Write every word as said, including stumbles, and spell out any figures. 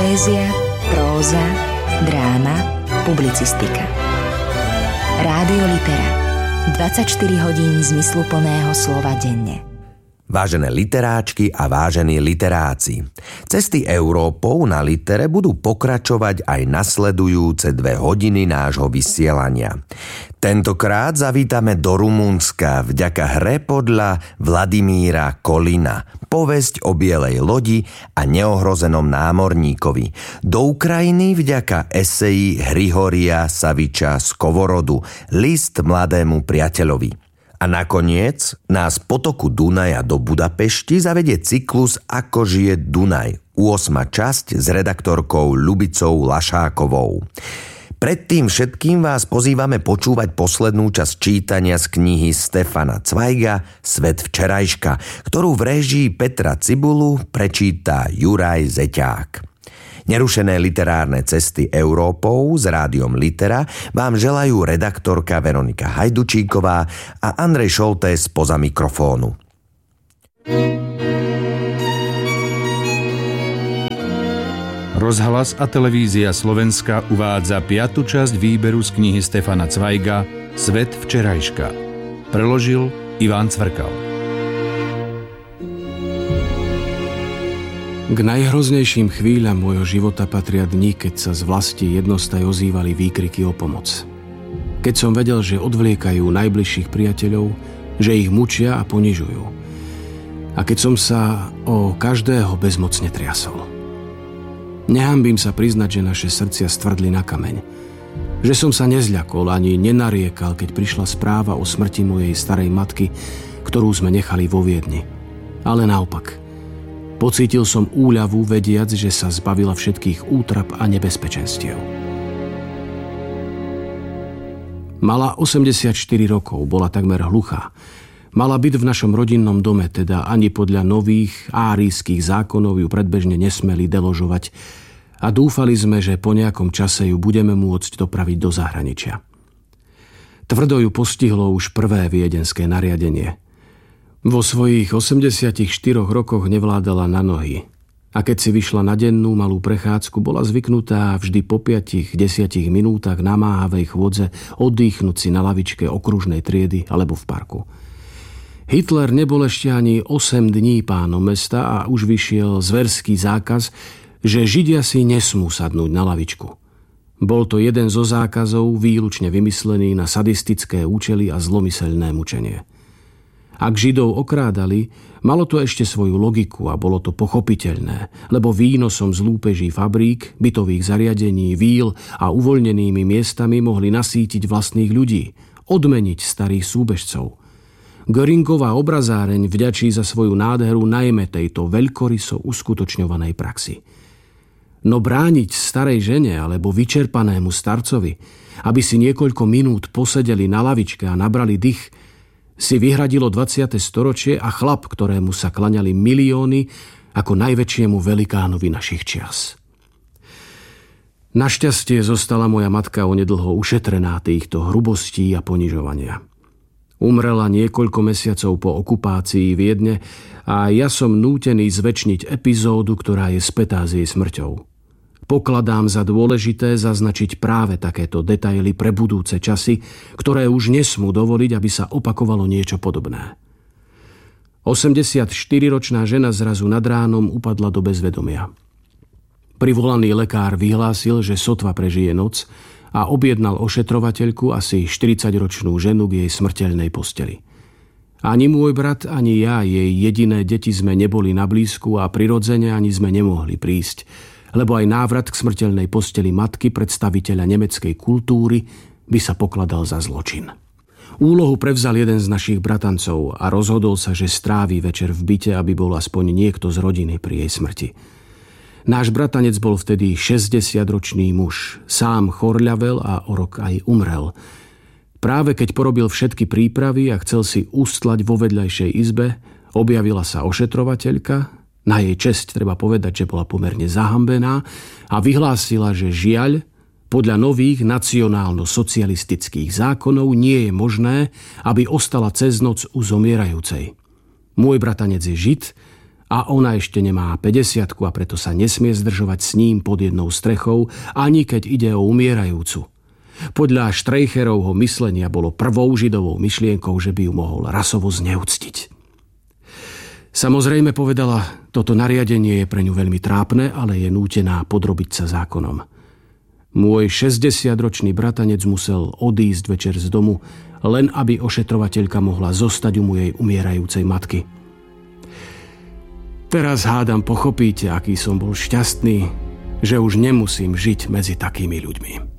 Poézia, próza, dráma, publicistika. Rádio Litera. dvadsaťštyri hodín zmysluplného slova denne. Vážené literáčky a vážení literáci, cesty Európou na litere budú pokračovať aj nasledujúce dve hodiny nášho vysielania. Tentokrát zavítame do Rumunska vďaka hre podľa Vladimíra Kolina, povesť o bielej lodi a neohrozenom námorníkovi, do Ukrajiny vďaka eseji Hrihoria Saviča Skovorodu, List mladému priateľovi. A nakoniec nás po toku Dunaja do Budapešti zavedie cyklus Ako žije Dunaj, ôsma časť s redaktorkou Ľubicou Lašákovou. Predtým všetkým vás pozývame počúvať poslednú časť čítania z knihy Stefana Cvajga Svet včerajška, ktorú v réžii Petra Cibulu prečíta Juraj Zeťák. Nerušené literárne cesty Európou s rádiom Litera vám želajú redaktorka Veronika Hajdučíková a Andrej Šoltés spoza mikrofónu. Rozhlas a televízia Slovenska uvádza piatu časť výberu z knihy Stefana Cvajga Svet včerajška. Preložil Ivan Cvrkal. K najhroznejším chvíľam môjho života patria dni, keď sa z vlasti jednostaj ozývali výkriky o pomoc. Keď som vedel, že odvliekajú najbližších priateľov, že ich mučia a ponižujú. A keď som sa o každého bezmocne triasol. Nehanbím sa priznať, že naše srdcia stvrdli na kameň. Že som sa nezľakol ani nenariekal, keď prišla správa o smrti mojej starej matky, ktorú sme nechali vo Viedni. Ale naopak. Pocítil som úľavu, vediac, že sa zbavila všetkých útrap a nebezpečenstiev. Mala osemdesiatštyri rokov, bola takmer hluchá. Mala byt v našom rodinnom dome, teda ani podľa nových árijských zákonov ju predbežne nesmeli deložovať a dúfali sme, že po nejakom čase ju budeme môcť dopraviť do zahraničia. Tvrdo ju postihlo už prvé viedenské nariadenie. Vo svojich osemdesiatich štyroch rokoch nevládala na nohy a keď si vyšla na dennú malú prechádzku, bola zvyknutá vždy po piatich desiatich minútach namáhavej chôdze oddychnúť si na lavičke okružnej triedy alebo v parku. Hitler nebol ešte ani osem dní pánom mesta a už vyšiel zverský zákaz, že Židia si nesmú sadnúť na lavičku. Bol to jeden zo zákazov výlučne vymyslený na sadistické účely a zlomyselné mučenie. Ak Židov okrádali, malo to ešte svoju logiku a bolo to pochopiteľné, lebo výnosom z lúpeží fabrík, bytových zariadení, víl a uvoľnenými miestami mohli nasýtiť vlastných ľudí, odmeniť starých súbežcov. Göringová obrazáreň vďačí za svoju nádheru najmä tejto veľkoryso uskutočňovanej praxi. No brániť starej žene alebo vyčerpanému starcovi, aby si niekoľko minút posedeli na lavičke a nabrali dych, si vyhradilo dvadsiate storočie a chlap, ktorému sa klaňali milióny ako najväčšiemu velikánovi našich čias. Našťastie zostala moja matka onedlho ušetrená týchto hrubostí a ponižovania. Umrela niekoľko mesiacov po okupácii Viedne a ja som nútený zvečniť epizódu, ktorá je spätá s jej smrťou. Pokladám za dôležité zaznačiť práve takéto detaily pre budúce časy, ktoré už nesmú dovoliť, aby sa opakovalo niečo podobné. osemdesiatštyriročná žena zrazu nad ránom upadla do bezvedomia. Privolaný lekár vyhlásil, že sotva prežije noc a objednal ošetrovateľku, asi štyridsaťročnú ženu, k jej smrteľnej posteli. Ani môj brat, ani ja, jej jediné deti sme neboli na blízku a prirodzene ani sme nemohli prísť, lebo aj návrat k smrteľnej posteli matky predstaviteľa nemeckej kultúry by sa pokladal za zločin. Úlohu prevzal jeden z našich bratancov a rozhodol sa, že strávi večer v byte, aby bol aspoň niekto z rodiny pri jej smrti. Náš bratanec bol vtedy šesťdesiatročný muž, sám chorľavel a o rok aj umrel. Práve keď porobil všetky prípravy a chcel si ustlať vo vedľajšej izbe, objavila sa ošetrovateľka. Na jej česť treba povedať, že bola pomerne zahambená a vyhlásila, že žiaľ, podľa nových nacionálno-socialistických zákonov nie je možné, aby ostala cez noc u zomierajúcej. Môj bratanec je Žid A ona ešte nemá päťdesiatku a preto sa nesmie zdržovať s ním pod jednou strechou, ani keď ide o umierajúcu. Podľa Streicherovho myslenia bolo prvou židovou myšlienkou, že by ju mohol rasovo zneúctiť. Samozrejme povedala, toto nariadenie je pre ňu veľmi trápne, ale je nútená podrobiť sa zákonom. Môj šesťdesiatročný bratanec musel odísť večer z domu, len aby ošetrovateľka mohla zostať u mojej umierajúcej matky. Teraz hádam pochopíte, aký som bol šťastný, že už nemusím žiť medzi takými ľuďmi.